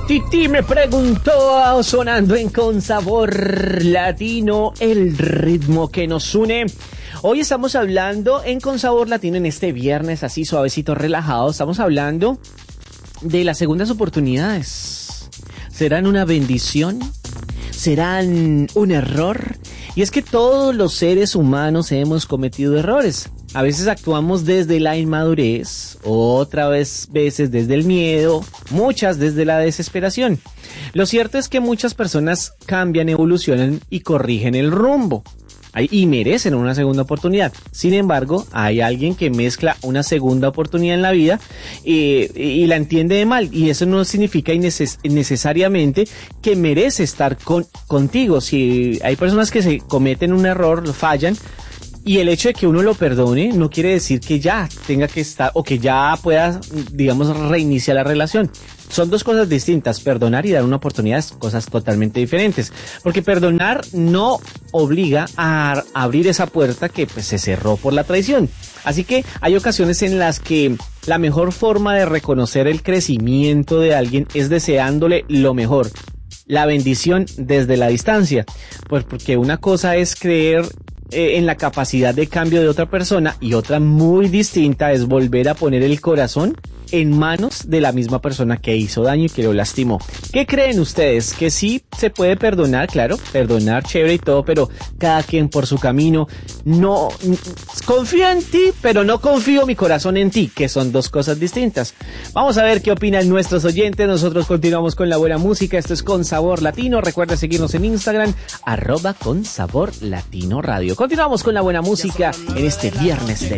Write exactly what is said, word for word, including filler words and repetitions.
Titi me preguntó, sonando en Con Sabor Latino, el ritmo que nos une. Hoy estamos hablando en Con Sabor Latino, en este viernes así suavecito, relajado. Estamos hablando de las segundas oportunidades. ¿Serán una bendición? ¿Serán un error? Y es que todos los seres humanos hemos cometido errores. A veces actuamos desde la inmadurez, otras veces desde el miedo, muchas desde la desesperación. Lo cierto es que muchas personas cambian, evolucionan y corrigen el rumbo. Y merecen una segunda oportunidad. Sin embargo, hay alguien que mezcla una segunda oportunidad en la vida y, y la entiende de mal. Y eso no significa inneces- necesariamente que merece estar con, contigo. Si hay personas que se cometen un error, fallan, y el hecho de que uno lo perdone no quiere decir que ya tenga que estar o que ya pueda, digamos, reiniciar la relación. Son dos cosas distintas. Perdonar y dar una oportunidad es cosas totalmente diferentes. Porque perdonar no obliga a abrir esa puerta que pues se cerró por la traición. Así que hay ocasiones en las que la mejor forma de reconocer el crecimiento de alguien es deseándole lo mejor. La bendición desde la distancia. Pues porque una cosa es creer eh, en la capacidad de cambio de otra persona y otra muy distinta es volver a poner el corazón en manos de la misma persona que hizo daño y que lo lastimó. ¿Qué creen ustedes? Que sí se puede perdonar, claro, perdonar, chévere y todo, pero cada quien por su camino. No, confío en ti, pero no confío mi corazón en ti, que son dos cosas distintas. Vamos a ver qué opinan nuestros oyentes. Nosotros continuamos con la buena música. Esto es Con Sabor Latino. Recuerda seguirnos en Instagram, arroba Con Sabor Latino Radio. Continuamos con la buena música en este viernes de